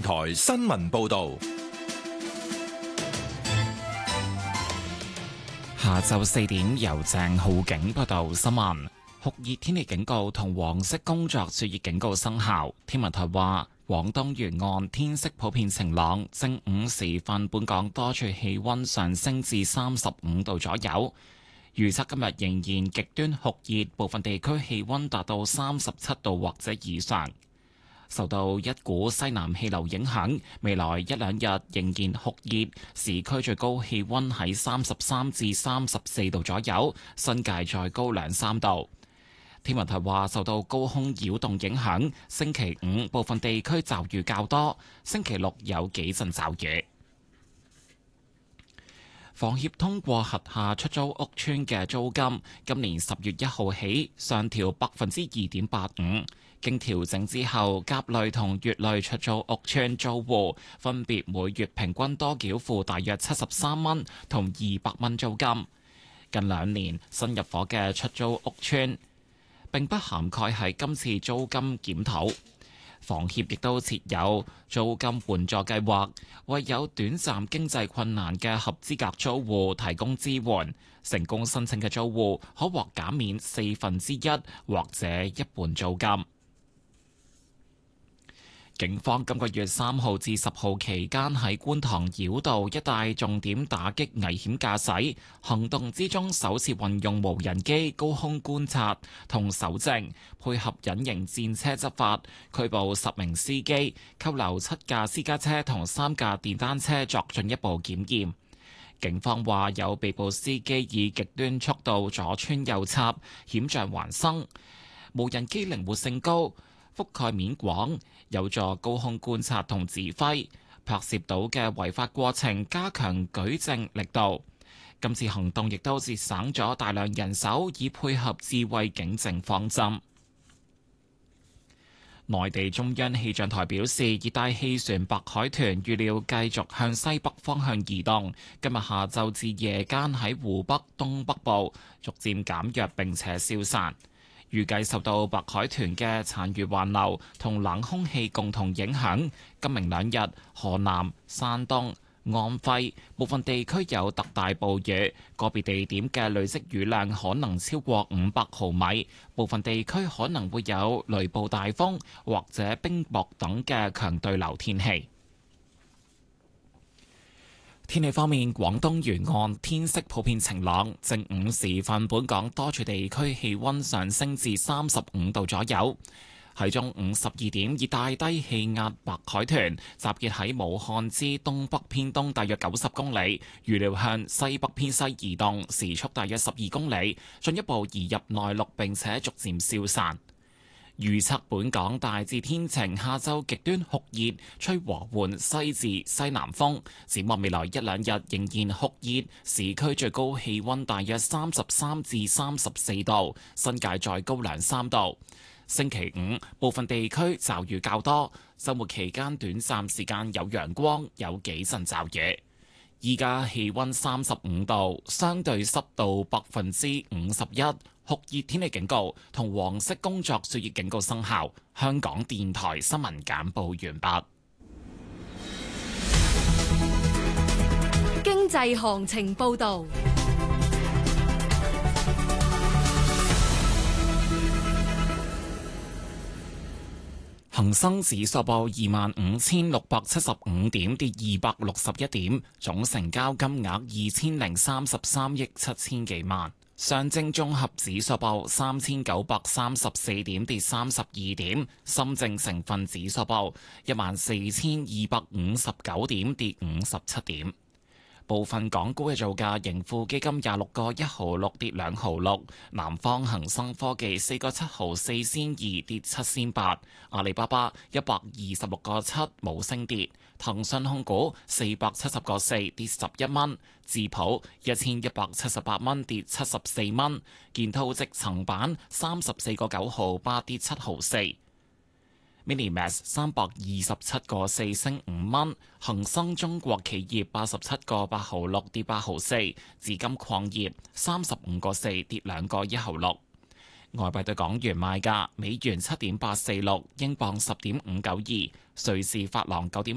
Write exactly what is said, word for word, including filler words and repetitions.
台新聞報道。 下晝四點，由鄭浩景報道新聞。酷熱天氣警告同黃色工作暑熱警告生效。天文台話，廣東沿岸天色普遍晴朗，正午時分，本港多處氣溫上升至三十五度左右。預測今日仍然極端酷熱，部分地區氣溫達到三十七度或者以上。受到一股西南氣流影響，未來一兩日仍然酷熱，市區最高氣溫喺三十三至三十四度左右，新界再高兩三度。天文台話，受到高空擾動影響，星期五部分地區驟雨較多，星期六有幾陣驟雨。房協通過轄下出租屋邨嘅租金，今年十月一號起上調百分之二點八五。經調整之後，甲類同乙類出租屋邨租戶分別每月平均多繳付大約七十三蚊同二百蚊租金。近兩年新入伙嘅出租屋邨並不涵蓋喺今次租金檢討。房協亦都設有租金援助計劃，為有短暫經濟困難嘅合資格租戶提供支援。成功申請嘅租戶可獲減免四分之一或者一半租金。警方今個月三號至十號期間喺觀塘繞道一帶重點打擊危險駕駛行動之中，首次運用無人機高空觀察同搜證，配合隱形戰車執法，拘捕十名司機，扣留七架私家車同三架電單車作進一步檢驗。警方話有被捕司機以極端速度左穿右插，險象環生。無人機靈活性高，覆蓋面廣，有助高空觀察同指揮，拍攝到嘅違法過程，加強舉證力度。今次行動亦都節省咗大量人手，以配合智慧警政方針。內地中央氣象台表示，熱帶氣旋白海豚預料繼續向西北方向移動，今日下晝至夜間喺湖北、東北部逐漸減弱並且消散。預計受到白海豚嘅殘餘環流同冷空氣共同影響，今明兩日河南、山東、安徽部分地區有特大暴雨，個別地點嘅累積雨量可能超過五百毫米，部分地區可能會有雷暴大風或者冰雹等嘅強對流天氣。天氣方面，廣東沿岸天色普遍晴朗，正午時分，本港多處地區氣溫上升至三十五度左右。喺中午十二點，熱帶低氣壓白海豚集結喺武漢之東北偏東大約九十公里，預料向西北偏西移動，時速大約十二公里，進一步移入內陸並且逐漸消散。預測本港大致天晴，下晝極端酷熱，吹和緩西至西南風。展望未來一兩日仍然酷熱，市區最高氣溫大約三十三至三十四度，新界再高兩三度。星期五部分地區驟雨較多，週末期間短暫時間有陽光，有幾陣驟雨。依家氣溫三十五度，相對濕度百分之五十一。酷熱天氣警告同黃色工作暑熱警告生效。香港電台新聞簡報完畢。 經濟行情報道。 恒生指數報二萬五千六百七十五點，跌二百六十一點，總成交金額二千零三十三億七千幾萬。上證綜合指數報三千九百三十四點，跌三十二點。深證成分指數報一萬四千二百五十九點，跌五十七點。部分港股嘅造價，盈富基金廿六個一毫六跌兩毫六，南方恒生科技四個七毫四仙二跌七仙八，阿里巴巴一百二十六個七冇升跌，騰訊控股四百七十個四跌十一蚊，智普一千一百七十八蚊跌七十四蚊，建滔積層板三十四個九毫八跌七毫四。Minimax 三百二十七個四升五蚊，恒生中國企業八十七個八毫六跌八毫四，紫金礦業三十五個四跌兩個一毫六。外幣對港元賣價：美元七點八四六，英鎊十點五九二，瑞士法郎九點